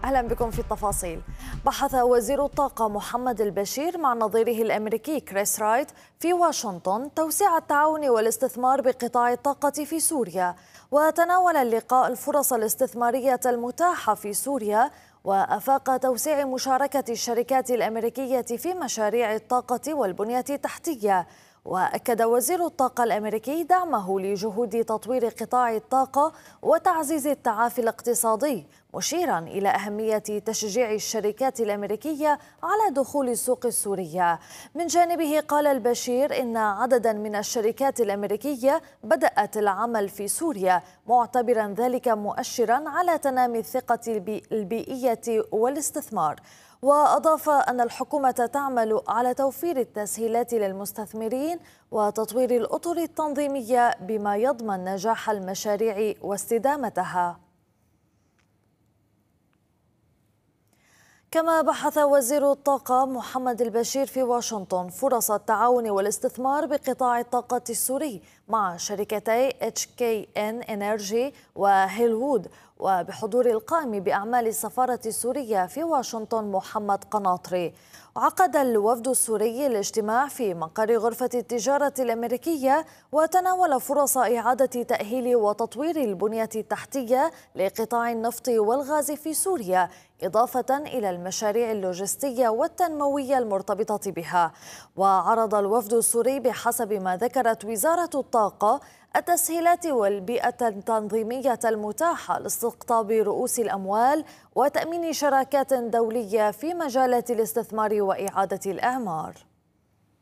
أهلا بكم في التفاصيل. بحث وزير الطاقة محمد البشير مع نظيره الأمريكي كريس رايت في واشنطن توسيع التعاون والاستثمار بقطاع الطاقة في سوريا، وتناول اللقاء الفرص الاستثمارية المتاحة في سوريا وأفاق توسيع مشاركة الشركات الأمريكية في مشاريع الطاقة والبنية التحتية. وأكد وزير الطاقة الأمريكي دعمه لجهود تطوير قطاع الطاقة وتعزيز التعافي الاقتصادي، مشيرا إلى أهمية تشجيع الشركات الأمريكية على دخول السوق السورية. من جانبه قال البشير إن عددا من الشركات الأمريكية بدأت العمل في سوريا، معتبرا ذلك مؤشرا على تنامي الثقة البيئية والاستثمار. وأضاف أن الحكومة تعمل على توفير التسهيلات للمستثمرين وتطوير الأطر التنظيمية بما يضمن نجاح المشاريع واستدامتها. كما بحث وزير الطاقة محمد البشير في واشنطن فرص التعاون والاستثمار بقطاع الطاقة السوري مع شركتي HKN Energy وهيلوود، وبحضور القائم بأعمال السفارة السورية في واشنطن محمد قناطري. عقد الوفد السوري الاجتماع في مقر غرفة التجارة الأمريكية، وتناول فرص إعادة تأهيل وتطوير البنية التحتية لقطاع النفط والغاز في سوريا، إضافة إلى المشاريع اللوجستية والتنموية المرتبطة بها. وعرض الوفد السوري بحسب ما ذكرت وزارة الطاقة التسهيلات والبيئة التنظيمية المتاحة لاستقطاب رؤوس الأموال وتأمين شراكات دولية في مجالات الاستثمار وإعادة الإعمار.